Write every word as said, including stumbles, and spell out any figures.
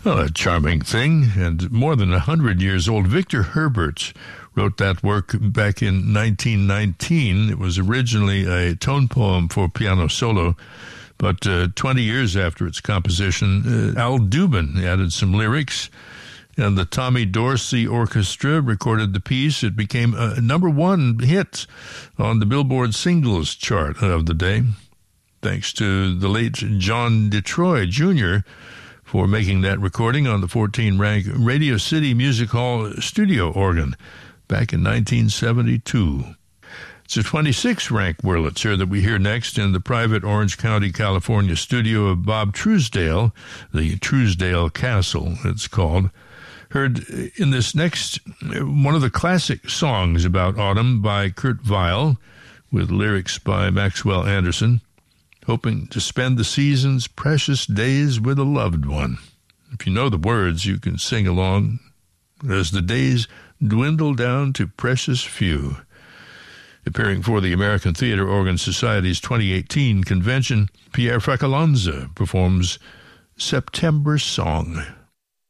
Well, a charming thing, and more than a hundred years old. Victor Herbert wrote that work back in nineteen nineteen. It was originally a tone poem for piano solo, but uh, twenty years after its composition, uh, Al Dubin added some lyrics, and the Tommy Dorsey Orchestra recorded the piece. It became a number one hit on the Billboard singles chart of the day, thanks to the late John DeTroy Junior for making that recording on the fourteen-rank Radio City Music Hall studio organ back in nineteen seventy-two. It's a twenty-six-rank Wurlitzer that we hear next in the private Orange County, California studio of Bob Truesdale, the Truesdale Castle, it's called. Heard in this next, one of the classic songs about autumn by Kurt Weill, with lyrics by Maxwell Anderson. Hoping to spend the season's precious days with a loved one. If you know the words, you can sing along as the days dwindle down to precious few. Appearing for the American Theater Organ Society's twenty eighteen convention, Pierre Fracalanza performs September Song.